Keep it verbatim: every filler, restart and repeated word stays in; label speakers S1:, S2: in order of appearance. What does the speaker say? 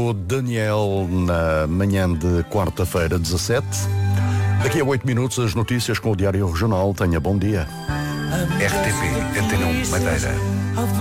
S1: O Daniel na manhã de quarta-feira, dezassete. Daqui a oito minutos as notícias com o Diário Regional. Tenha bom dia.
S2: R T P, Antena um, Madeira.